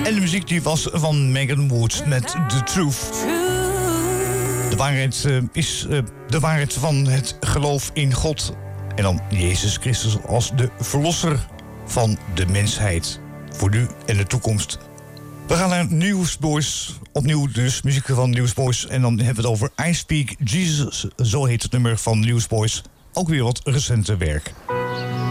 En de muziek die was van Megan Wood met The Truth. De waarheid is de waarheid van het geloof in God. En dan Jezus Christus als de verlosser van de mensheid. Voor nu en de toekomst. We gaan naar Newsboys. Opnieuw dus muziek van Newsboys. En dan hebben we het over I Speak Jesus. Zo heet het nummer van Newsboys. Ook weer wat recente werk.